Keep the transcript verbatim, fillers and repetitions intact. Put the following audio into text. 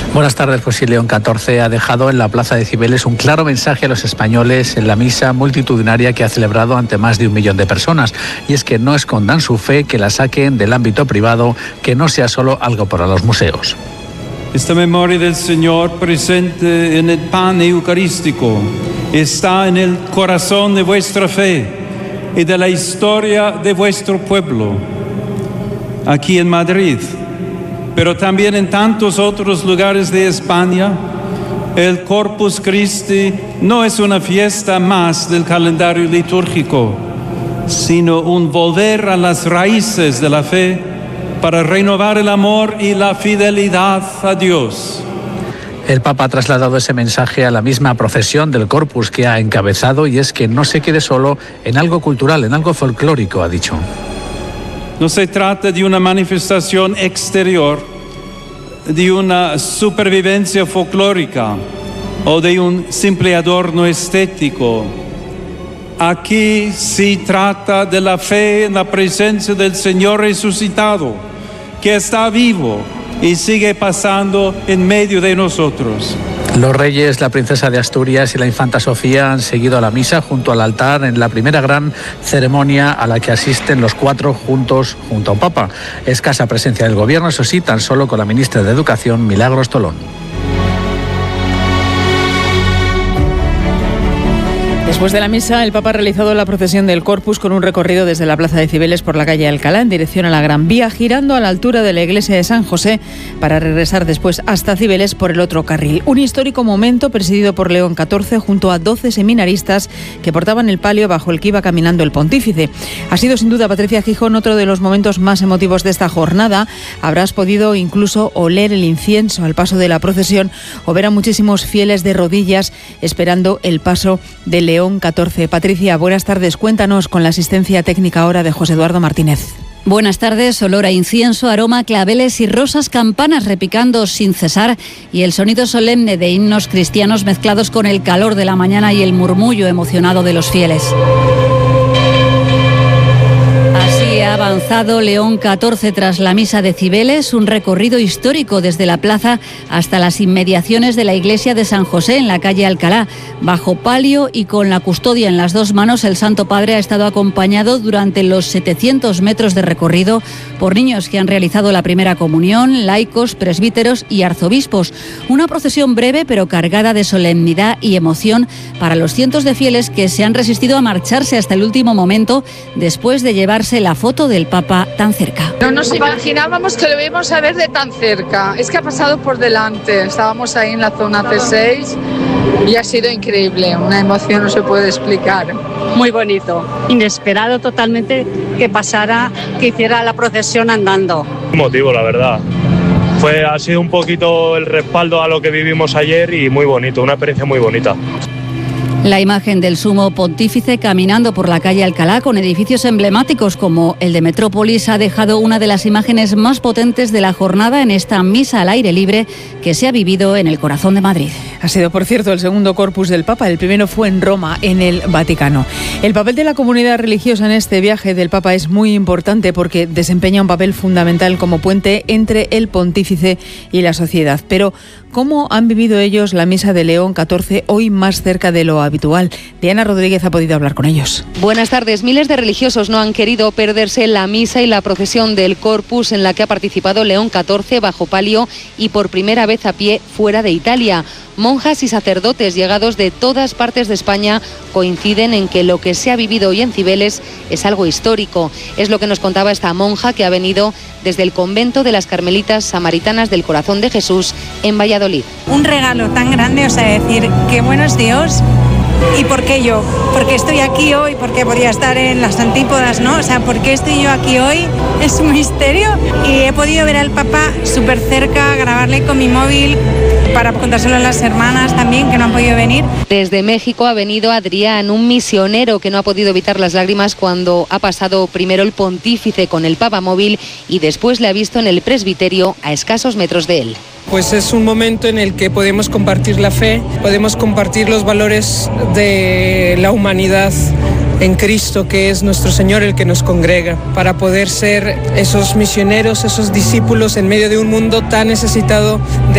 Buenas tardes. Pues sí, León catorce ha dejado en la Plaza de Cibeles un claro mensaje a los españoles en la misa multitudinaria que ha celebrado ante más de un millón de personas. Y es que no escondan su fe, que la saquen del ámbito privado, que no sea solo algo para los museos. Esta memoria del Señor presente en el pan eucarístico está en el corazón de vuestra fe y de la historia de vuestro pueblo, aquí en Madrid, pero también en tantos otros lugares de España. El Corpus Christi no es una fiesta más del calendario litúrgico, sino un volver a las raíces de la fe para renovar el amor y la fidelidad a Dios. El Papa ha trasladado ese mensaje a la misma procesión del Corpus que ha encabezado, y es que no se quede solo en algo cultural, en algo folclórico, ha dicho. No se trata de una manifestación exterior, de una supervivencia folclórica o de un simple adorno estético. Aquí se trata de la fe en la presencia del Señor resucitado, que está vivo y sigue pasando en medio de nosotros. Los reyes, la princesa de Asturias y la infanta Sofía han seguido a la misa junto al altar en la primera gran ceremonia a la que asisten los cuatro juntos junto a un papa. Escasa presencia del gobierno, eso sí, tan solo con la ministra de Educación, Milagros Tolón. Después de la misa, el Papa ha realizado la procesión del Corpus con un recorrido desde la Plaza de Cibeles por la calle Alcalá en dirección a la Gran Vía, girando a la altura de la iglesia de San José para regresar después hasta Cibeles por el otro carril. Un histórico momento presidido por León catorce junto a doce seminaristas que portaban el palio bajo el que iba caminando el pontífice. Ha sido sin duda, Patricia Gijón, otro de los momentos más emotivos de esta jornada. Habrás podido incluso oler el incienso al paso de la procesión o ver a muchísimos fieles de rodillas esperando el paso de León catorce. Patricia, buenas tardes. Cuéntanos con la asistencia técnica ahora de José Eduardo Martínez. Buenas tardes. Olor a incienso, aroma, claveles y rosas, campanas repicando sin cesar y el sonido solemne de himnos cristianos mezclados con el calor de la mañana y el murmullo emocionado de los fieles. Ha avanzado León catorce tras la misa de Cibeles, un recorrido histórico desde la plaza hasta las inmediaciones de la iglesia de San José en la calle Alcalá. Bajo palio y con la custodia en las dos manos, el Santo Padre ha estado acompañado durante los setecientos metros de recorrido por niños que han realizado la primera comunión, laicos, presbíteros y arzobispos. Una procesión breve pero cargada de solemnidad y emoción para los cientos de fieles que se han resistido a marcharse hasta el último momento después de llevarse la foto del Papa tan cerca. No nos imaginábamos que lo íbamos a ver de tan cerca. Es que ha pasado por delante. Estábamos ahí en la zona C seis y ha sido increíble. Una emoción no se puede explicar. Muy bonito. Inesperado totalmente que pasara, que hiciera la procesión andando. Motivo, la verdad. Fue, ha sido un poquito el respaldo a lo que vivimos ayer y muy bonito, una experiencia muy bonita. La imagen del sumo pontífice caminando por la calle Alcalá con edificios emblemáticos como el de Metrópolis ha dejado una de las imágenes más potentes de la jornada en esta misa al aire libre que se ha vivido en el corazón de Madrid. Ha sido, por cierto, el segundo Corpus del Papa. El primero fue en Roma, en el Vaticano. El papel de la comunidad religiosa en este viaje del Papa es muy importante porque desempeña un papel fundamental como puente entre el pontífice y la sociedad. Pero, ¿cómo han vivido ellos la misa de León catorce hoy más cerca de lo habitual? Diana Rodríguez ha podido hablar con ellos. Buenas tardes. Miles de religiosos no han querido perderse la misa y la procesión del Corpus en la que ha participado León catorce bajo palio y por primera vez a pie fuera de Italia. Monjas y sacerdotes llegados de todas partes de España coinciden en que lo que se ha vivido hoy en Cibeles es algo histórico. Es lo que nos contaba esta monja que ha venido desde el convento de las Carmelitas Samaritanas del Corazón de Jesús en Valladolid. Un regalo tan grande, o sea, decir, qué bueno es Dios. ¿Y por qué yo? Porque estoy aquí hoy, porque podría estar en las antípodas, ¿no? O sea, ¿por qué estoy yo aquí hoy? Es un misterio. Y he podido ver al Papa súper cerca, grabarle con mi móvil para contárselo a las hermanas también, que no han podido venir. Desde México ha venido Adrián, un misionero que no ha podido evitar las lágrimas cuando ha pasado primero el pontífice con el Papa móvil y después le ha visto en el presbiterio a escasos metros de él. Pues es un momento en el que podemos compartir la fe, podemos compartir los valores de la humanidad en Cristo, que es nuestro Señor el que nos congrega, para poder ser esos misioneros, esos discípulos en medio de un mundo tan necesitado de